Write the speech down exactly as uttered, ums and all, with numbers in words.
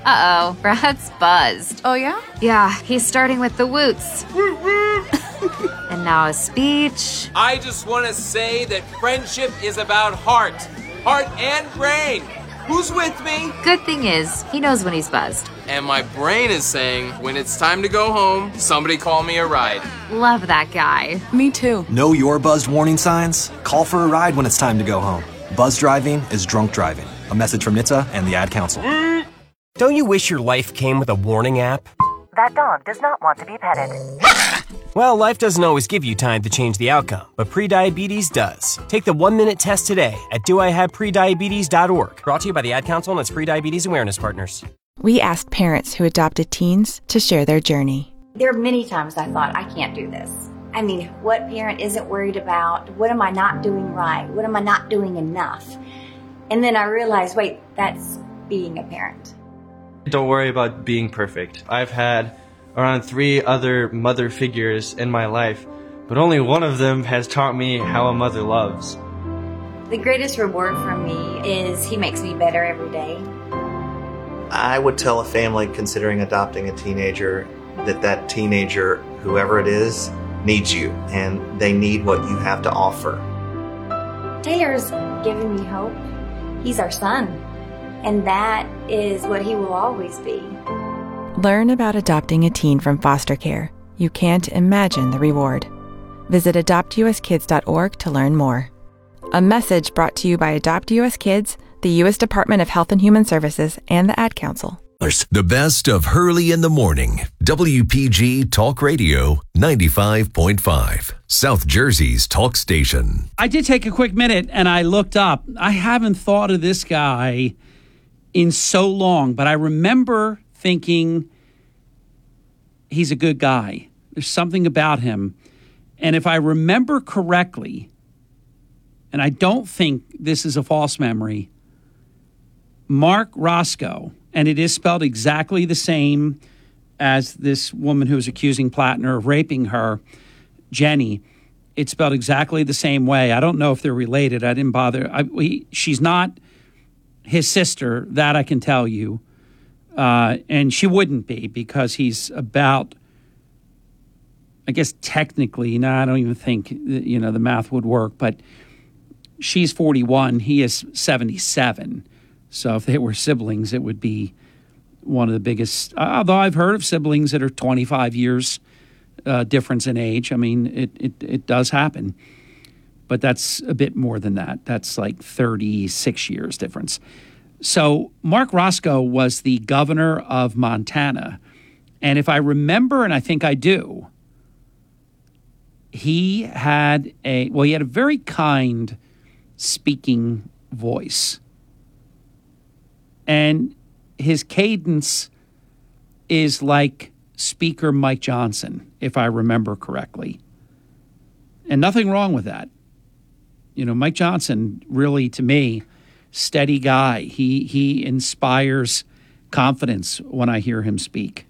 Uh-oh, Brad's buzzed. Oh, yeah? Yeah, he's starting with the woots. And now a speech. I just want to say that friendship is about heart. Heart and brain. Who's with me? Good thing is, he knows when he's buzzed. And my brain is saying, when it's time to go home, somebody call me a ride. Love that guy. Me too. Know your buzzed warning signs? Call for a ride when it's time to go home. Buzz driving is drunk driving. A message from N H T S A and the Ad Council. Don't you wish your life came with a warning app? That dog does not want to be petted. Well, life doesn't always give you time to change the outcome, but prediabetes does. Take the one-minute test today at do I have prediabetes dot org. Brought to you by the Ad Council and its prediabetes awareness partners. We asked parents who adopted teens to share their journey. There are many times I thought, I can't do this. I mean, what parent isn't worried about? What am I not doing right? What am I not doing enough? And then I realized, wait, that's being a parent. Don't worry about being perfect. I've had around three other mother figures in my life, but only one of them has taught me how a mother loves. The greatest reward for me is he makes me better every day. I would tell a family considering adopting a teenager that that teenager, whoever it is, needs you, and they need what you have to offer. Taylor's given me hope. He's our son, and that is what he will always be. Learn about adopting a teen from foster care. You can't imagine the reward. Visit adopt u s kids dot org to learn more. A message brought to you by Adopt U S Kids, the U S Department of Health and Human Services, and the Ad Council. The best of Hurley in the Morning. W P G Talk Radio ninety-five point five. South Jersey's talk station. I did take a quick minute and I looked up. I haven't thought of this guy in so long, but I remember thinking he's a good guy. There's something about him. And if I remember correctly, and I don't think this is a false memory, Mark Roscoe, and it is spelled exactly the same as this woman who was accusing Plattner of raping her, Jenny. It's spelled exactly the same way. I don't know if they're related. I didn't bother. I, we, she's not his sister, that I can tell you. Uh, and she wouldn't be because he's about, I guess technically, no, I don't even think, you know, the math would work, but she's forty-one, he is seventy-seven. So if they were siblings, it would be one of the biggest, although I've heard of siblings that are twenty-five years uh, difference in age. I mean, it, it, it does happen. But that's a bit more than that. That's like thirty-six years difference. So Mark Roscoe was the governor of Montana. And if I remember, and I think I do, he had a, well, he had a very kind speaking voice. And his cadence is like Speaker Mike Johnson, if I remember correctly. And nothing wrong with that. You know, Mike Johnson, really, to me, steady guy. He he inspires confidence when I hear him speak.